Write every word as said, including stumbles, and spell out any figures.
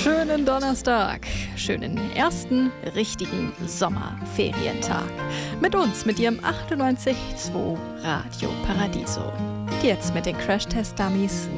Schönen Donnerstag, schönen ersten richtigen Sommerferientag. Mit uns, mit Ihrem achtundneunzig Komma zwei Radio Paradiso. Jetzt mit den Crash-Test-Dummies